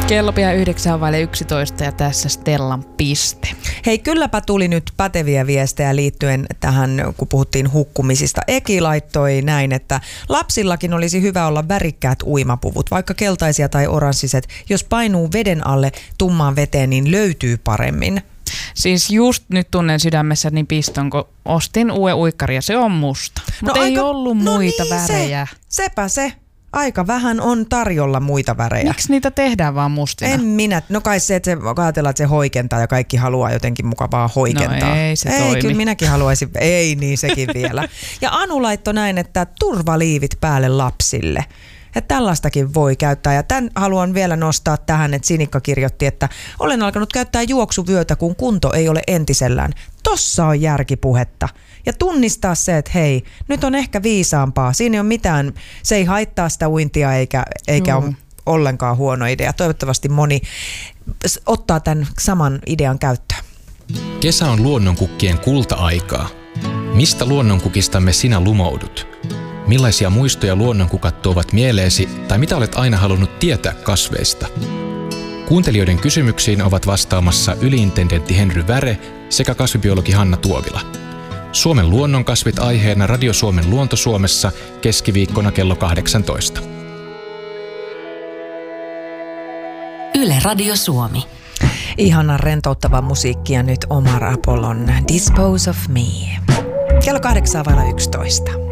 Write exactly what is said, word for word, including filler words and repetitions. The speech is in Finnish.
Kello pian yhdeksän vaille yksitoista ja tässä Stellan piste. Hei, kylläpä tuli nyt päteviä viestejä liittyen tähän, kun puhuttiin hukkumisista. Eki laittoi näin, että lapsillakin olisi hyvä olla värikkäät uimapuvut, vaikka keltaisia tai oranssiset. Jos painuu veden alle tummaan veteen, niin löytyy paremmin. Siis just nyt tunnen sydämessä niin piston, kun ostin uuden uikkari ja se on musta. Mutta no ei aika, ollut muita no niin, värejä. Se, sepä se. Aika vähän on tarjolla muita värejä. Miksi niitä tehdään vaan mustina? En minä. No kai se, että se, ajatellaan, että se hoikentaa ja kaikki haluaa jotenkin mukavaa hoikentaa. No ei se ei, toimi. Kyllä minäkin haluaisin. Ei niin sekin vielä. Ja Anu laittoi näin, että turvaliivit päälle lapsille. Ja tällaistakin voi käyttää. Ja tämän haluan vielä nostaa tähän, että Sinikka kirjoitti, että olen alkanut käyttää juoksuvyötä, kun kunto ei ole entisellään. Tossa on järkipuhetta. Ja tunnistaa se, että hei, nyt on ehkä viisaampaa. Siinä ei ole mitään, se ei haittaa sitä uintia eikä, eikä ole ollenkaan huono idea. Toivottavasti moni ottaa tämän saman idean käyttöön. Kesä on luonnonkukkien kulta-aikaa. Mistä luonnonkukistamme sinä lumoudut? Millaisia muistoja luonnonkukat tuovat mieleesi tai mitä olet aina halunnut tietää kasveista? Kuuntelijoiden kysymyksiin ovat vastaamassa yliintendentti Henry Väre sekä kasvibiologi Hanna Tuovila. Suomen luonnonkasvit aiheena Radio Suomen Luonto-Suomessa keskiviikkona kello kahdeksantoista. Yle Radio Suomi. Ihanan rentouttava musiikkia nyt Omar Apollon Dispose of Me. Kello kahdeksan vailla yksitoista.